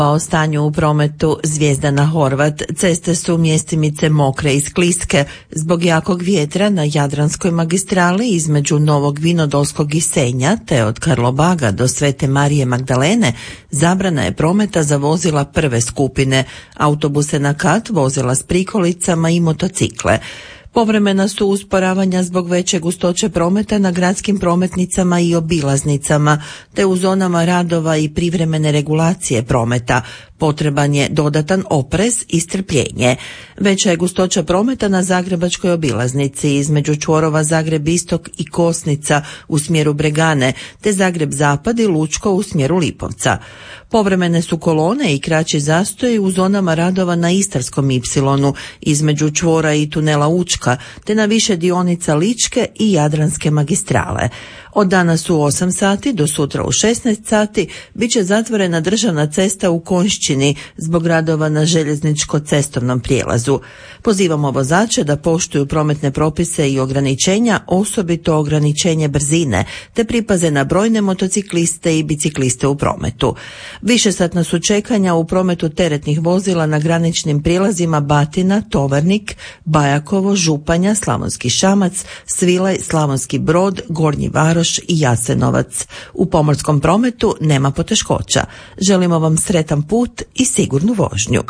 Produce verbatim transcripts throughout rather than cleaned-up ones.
O stanju u prometu Zvijezdana Horvat. Ceste su mjestimice mokre i skliske. Zbog jakog vjetra na Jadranskoj magistrali između Novog Vinodolskog i Senja te od Karlobaga do Svete Marije Magdalene zabrana je prometa za vozila prve skupine, autobuse na kat, vozila s prikolicama i motocikle. Povremena su usporavanja zbog veće gustoće prometa na gradskim prometnicama i obilaznicama, te u zonama radova i privremene regulacije prometa. Potreban je dodatan oprez i strpljenje. Veća je gustoća prometa na Zagrebačkoj obilaznici između čvorova Zagreb Istok i Kosnica u smjeru Bregane, te Zagreb Zapad i Lučko u smjeru Lipovca. Povremene su kolone i kraći zastoji u zonama radova na Istarskom ipsilonu između čvora i tunela Učka, te na više dionica Ličke i Jadranske magistrale. Od danas u osam sati do sutra u šesnaest sati bit će zatvorena državna cesta u Konjšćini zbog radova na željezničko-cestovnom prijelazu. Pozivamo vozače da poštuju prometne propise i ograničenja, osobito ograničenje brzine, te pripaze na brojne motocikliste i bicikliste u prometu. Višesatna su čekanja u prometu teretnih vozila na graničnim prijelazima Batina, Tovarnik, Bajakovo, Županja, Slavonski Šamac, Svilaj, Slavonski Brod, Gornji Varoš i Jasenovac. U pomorskom prometu nema poteškoća. Želimo vam sretan put i sigurnu vožnju.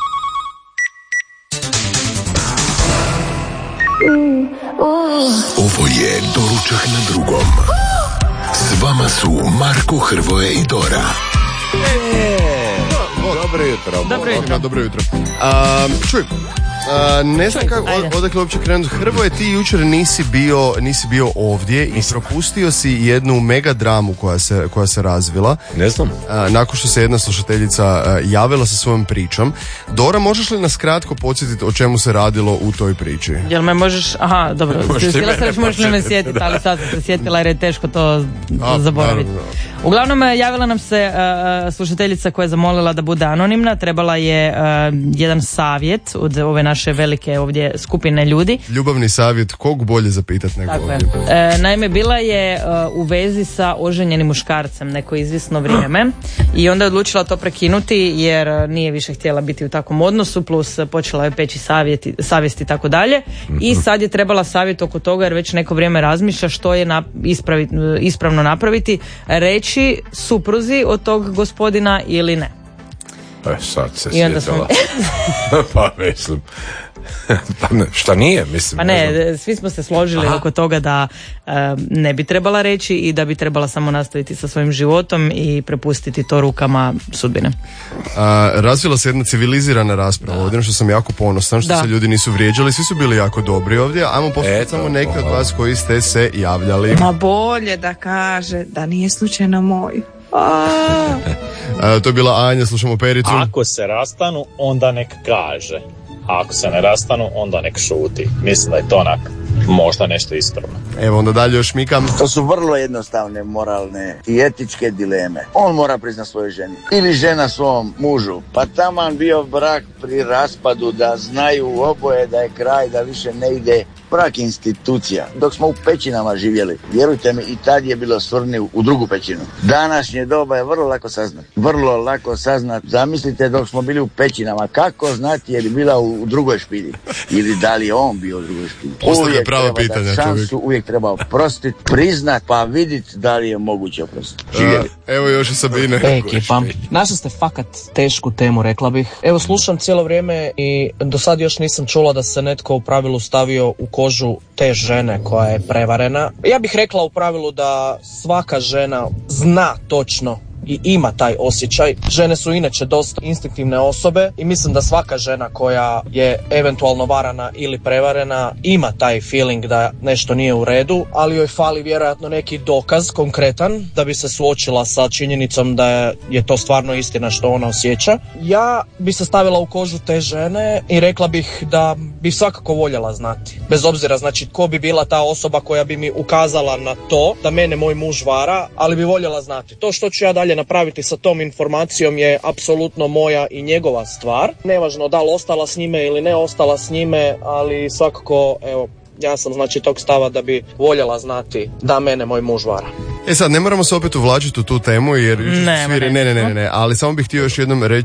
Ovo je Doručak na drugom. S vama su Marko, Hrvoje i Dora. E, dobro jutro. Dobro jutro. Dobro jutro. Um, čuj, Uh, ne znam kako, od, odakle uopće krenuti. Hrvoje, ti jučer nisi bio, nisi bio ovdje i propustio si jednu mega dramu koja se, koja se razvila. Ne znam. Uh, nakon što se jedna slušateljica uh, javila sa svojom pričom. Dora, možeš li nas kratko podsjetiti o čemu se radilo u toj priči? Jel me možeš, aha, dobro, htjela sam reći možeš li me sjetiti, ali sad sam se sjetila jer je teško to A, zaboraviti. Naravno. Uglavnom, javila nam se uh, slušateljica koja je zamolila da bude anonimna, trebala je uh, jedan savjet od ove naše velike ovdje skupine ljudi. Ljubavni savjet, kog bolje zapitati nego Tako ovdje. E, naime, bila je uh, u vezi sa oženjenim muškarcem neko izvisno vrijeme i onda je odlučila to prekinuti jer uh, nije više htjela biti u takvom odnosu, plus uh, počela je peći savjeti, savjesti i tako dalje i sad je trebala savjet oko toga jer već neko vrijeme razmišlja što je na, ispravi, ispravno napraviti, reći supruzi od tog gospodina ili ne. E, sad se I onda sjetila. Smo... pa mislim... pa ne, šta nije, mislim. Pa ne, ne svi smo se složili Aha. oko toga da um, ne bi trebala reći i da bi trebala samo nastaviti sa svojim životom i prepustiti to rukama sudbine. A, razvila se jedna civilizirana rasprava ovdje, što sam jako ponosan, što da. se ljudi nisu vrijeđali, svi su bili jako dobri ovdje. Ajmo poslušati samo neke od vas koji ste se javljali. Ma bolje da kaže da nije slučajno moj. A, to je bila Anja, slušamo Pericu. Ako se rastanu, onda nek kaže. A ako se ne rastanu, onda nek šuti. Mislim da je to onak možda nešto ispravno. Evo onda dalje još Mikam. To su vrlo jednostavne moralne i etičke dileme. On mora priznati svojoj ženi. Ili žena svom mužu. Pa taman bio brak pri raspadu da znaju oboje da je kraj, da više ne ide. Brak je institucija. Dok smo u pećinama živjeli, vjerujte mi, i tad je bilo svrni u drugu pećinu. Današnje doba je vrlo lako saznat. Vrlo lako saznat. Zamislite dok smo bili u pećinama, kako znati je li bila u drugoj špilji? Ili da li je on bio u drugoj špilji? Postavlja pravo pitanje, šansu čovjek. Uvijek treba oprostiti, priznat, pa vidjeti da li je moguće oprostiti. Živjeli. Evo još i Sabine. Ekipa. Našli ste fakat tešku temu, rekla bih. Evo, slušam cijelo vrijeme i do sad još nisam čula da se netko u pravilu stavio u kožu te žene koja je prevarena. Ja bih rekla u pravilu da svaka žena zna točno i ima taj osjećaj. Žene su inače dosta instinktivne osobe i mislim da svaka žena koja je eventualno varana ili prevarena ima taj feeling da nešto nije u redu, ali joj fali vjerojatno neki dokaz konkretan da bi se suočila sa činjenicom da je to stvarno istina što ona osjeća. Ja bi se stavila u kožu te žene i rekla bih da bi svakako voljela znati. Bez obzira, znači, ko bi bila ta osoba koja bi mi ukazala na to da mene moj muž vara, ali bi voljela znati. To što ću ja dalje napraviti sa tom informacijom je apsolutno moja i njegova stvar. Nevažno da li ostala s njime ili ne ostala s njime, ali svakako, evo, ja sam znači tog stava da bi voljela znati da mene moj muž vara. E sad, ne moramo se opet uvlačiti u tu temu jer ne, sviri, ne, ne, ne, ne, ali samo bih htio još jednom reći